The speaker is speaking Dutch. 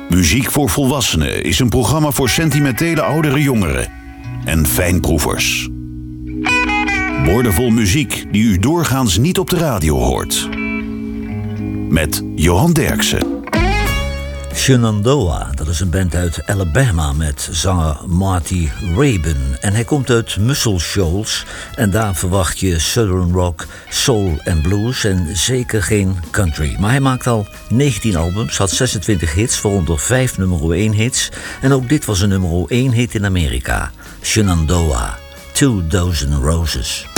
Muziek voor Volwassenen is een programma voor sentimentele oudere jongeren en fijnproevers. Woordenvol muziek die u doorgaans niet op de radio hoort. Met Johan Derksen. Shenandoah, dat is een band uit Alabama met zanger Marty Raybon. En hij komt uit Muscle Shoals en daar verwacht je southern rock, soul en blues en zeker geen country. Maar hij maakt al 19 albums, had 26 hits, waaronder 5 nummer 1 hits. En ook dit was een nummer 1 hit in Amerika. Shenandoah, 2 Dozen Roses.